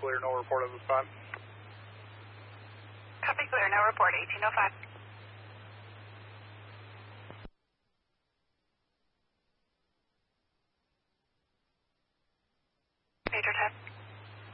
clear, no report at this time. Copy clear, no report, 1805. Major test.